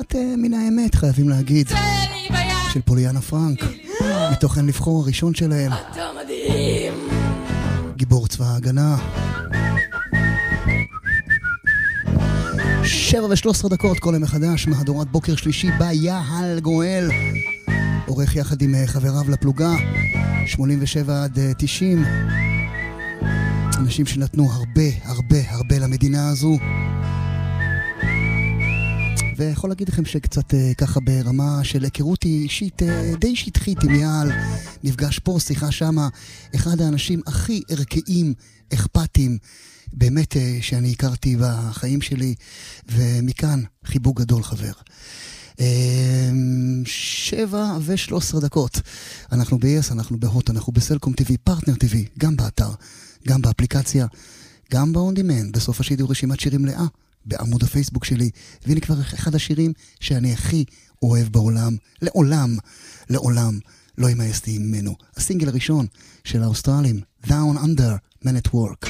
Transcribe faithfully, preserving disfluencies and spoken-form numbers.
קצת אה, מן האמת, חייבים להגיד, של פוליאנה פרנק, מתוך אין לבחור הראשון שלהם. אתה מדהים. גיבור צבא ההגנה. שבע ושלוש עשרה דקות, כל מחדש, מהדורת בוקר שלישי ביעל גואל. עורך יחד עם חבריו לפלוגה, שמונים ושבע עד תשעים. אנשים שנתנו הרבה, הרבה, הרבה למדינה הזו. ויכול להגיד לכם שקצת ככה ברמה של היכרות אישית די שטחית עם יעל. נפגש פה, שיחה שמה, אחד האנשים הכי ערכיים, אכפתיים, באמת שאני הכרתי בחיים שלי, ומכאן חיבוק גדול חבר. שבע ושלוש עשרה דקות, אנחנו ב-יס, אנחנו בהוט, אנחנו בסלקום טי וי, פרטנר טי וי, גם באתר, גם באפליקציה, גם ב-on demand, בסוף השידור רשימת שירים לאה, בעמוד הפייסבוק שלי, והנה כבר אחד השירים שאני הכי אוהב בעולם, לעולם, לעולם, לא ימאסתי ממנו. הסינגל הראשון של האוסטרלים, Down Under, Man at Work.